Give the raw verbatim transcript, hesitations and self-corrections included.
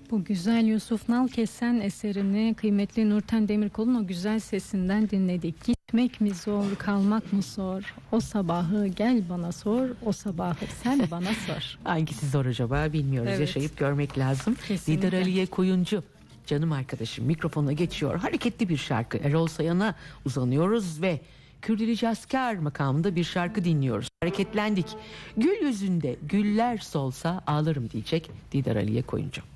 Bu güzel Yusuf Nalkesen eserini kıymetli Nurten Demirkol'un o güzel sesinden dinledik. Gitmek mi zor, kalmak mı zor? O sabahı gel bana sor, o sabahı sen bana sor. Hangisi zor acaba bilmiyoruz. Evet. Yaşayıp görmek lazım. Kesinlikle. Didar Aliye Koyuncu, canım arkadaşım, mikrofonuna geçiyor. Hareketli bir şarkı. Erol Sayan'a uzanıyoruz ve Kürdili Asker makamında bir şarkı dinliyoruz. Hareketlendik. Gül yüzünde güller solsa ağlarım diyecek Didar Aliye Koyuncu.